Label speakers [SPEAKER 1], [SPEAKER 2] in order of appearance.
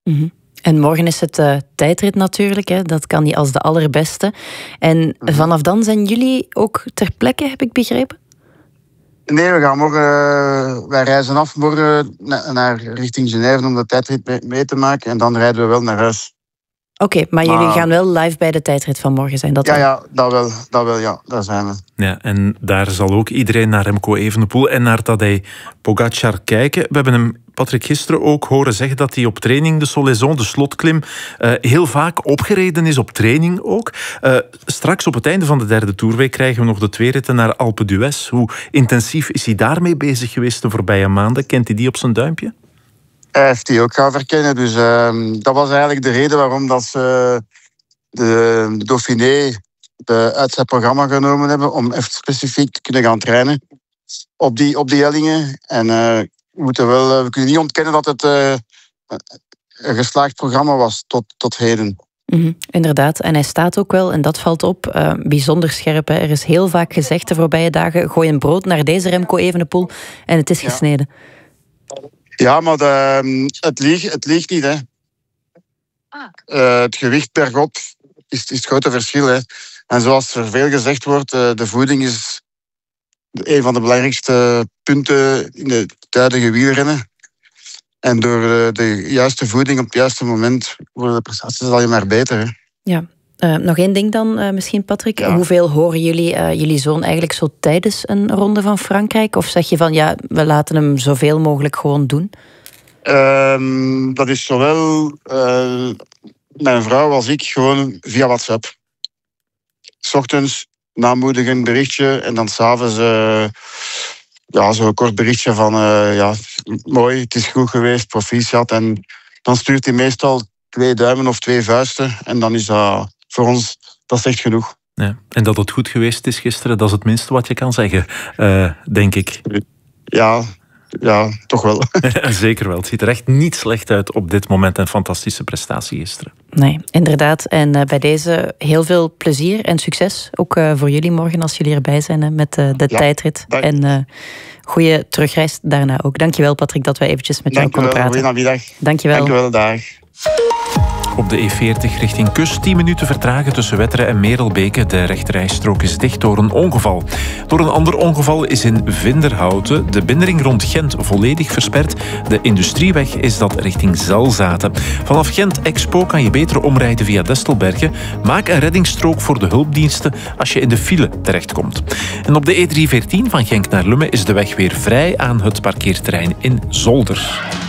[SPEAKER 1] Mm-hmm. En morgen is het tijdrit natuurlijk, hè. Dat kan niet als de allerbeste. En vanaf dan zijn jullie ook ter plekke, heb ik begrepen?
[SPEAKER 2] Nee, we gaan morgen... wij reizen af morgen naar richting Genève om de tijdrit mee te maken. En dan rijden we wel naar huis.
[SPEAKER 1] Oké, maar jullie gaan wel live bij de tijdrit van morgen zijn?
[SPEAKER 2] Ja, dat wel, ja. Daar zijn we.
[SPEAKER 3] Ja, en daar zal ook iedereen naar Remco Evenepoel en naar Tadej Pogacar kijken. We hebben hem, Patrick, gisteren ook horen zeggen dat hij op training de Solaison, de slotklim, heel vaak opgereden is op training ook. Straks op het einde van de derde toerweek krijgen we nog de 2 ritten naar Alpe d'Huez. Hoe intensief is hij daarmee bezig geweest de voorbije maanden? Kent hij die op zijn duimpje?
[SPEAKER 2] Hij heeft die ook gaan verkennen. Dus dat was eigenlijk de reden waarom dat ze de Dauphiné uit zijn programma genomen hebben. Om echt specifiek te kunnen gaan trainen op die hellingen. En we kunnen niet ontkennen dat het een geslaagd programma was tot heden.
[SPEAKER 1] Mm-hmm, inderdaad, en hij staat ook wel, en dat valt op, bijzonder scherp. Hè. Er is heel vaak gezegd de voorbije dagen, gooi een brood naar deze Remco Evenepoel en het is gesneden.
[SPEAKER 2] Ja, maar het liegt niet. Hè. Het gewicht per god is het grote verschil. Hè. En zoals er veel gezegd wordt, de voeding is een van de belangrijkste punten in het huidige wielrennen. En door de juiste voeding op het juiste moment worden de prestaties al maar beter. Hè.
[SPEAKER 1] Ja. Nog één ding dan misschien, Patrick. Ja. Hoeveel horen jullie zoon eigenlijk zo tijdens een ronde van Frankrijk? Of zeg je van, ja, we laten hem zoveel mogelijk gewoon doen?
[SPEAKER 2] Dat is zowel mijn vrouw als ik gewoon via WhatsApp. 's Ochtends namoedigend berichtje en dan 's avonds zo'n kort berichtje van mooi, het is goed geweest, proficiat. En dan stuurt hij meestal 2 duimen of 2 vuisten en dan is dat voor ons, dat is echt genoeg.
[SPEAKER 3] Ja, en dat het goed geweest is gisteren, dat is het minste wat je kan zeggen, denk ik.
[SPEAKER 2] Ja, toch wel.
[SPEAKER 3] Zeker wel. Het ziet er echt niet slecht uit op dit moment. Een fantastische prestatie gisteren.
[SPEAKER 1] Nee, inderdaad. En bij deze heel veel plezier en succes. Ook voor jullie morgen als jullie erbij zijn met de tijdrit. Dank. En goede terugreis daarna ook. Dankjewel, Patrick, dat wij eventjes met jou konden praten.
[SPEAKER 2] Goedenamiddag.
[SPEAKER 1] Dankjewel.
[SPEAKER 2] Dankjewel, dag.
[SPEAKER 3] Op de E40 richting Kust 10 minuten vertragen tussen Wetteren en Merelbeke. De rechterrijstrook is dicht door een ongeval. Door een ander ongeval is in Vinderhouten de binnenring rond Gent volledig versperd. De industrieweg is dat richting Zelzaten. Vanaf Gent Expo kan je beter omrijden via Destelbergen. Maak een reddingsstrook voor de hulpdiensten als je in de file terechtkomt. En op de E314 van Genk naar Lummen is de weg weer vrij aan het parkeerterrein in Zolder.